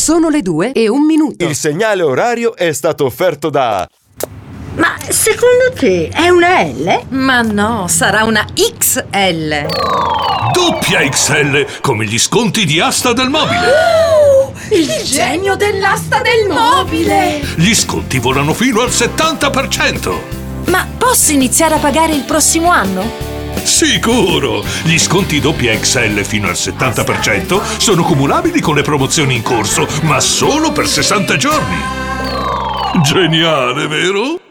Sono le 2:01. Il segnale orario è stato offerto da... Ma secondo te è una L? Ma no, sarà una XL. Doppia XL, come gli sconti di Asta del Mobile. Il genio dell'asta del mobile! Gli sconti volano fino al 70%. Ma posso iniziare a pagare il prossimo anno? Sicuro! Gli sconti doppia XL fino al 70% sono cumulabili con le promozioni in corso, ma solo per 60 giorni. Geniale, vero?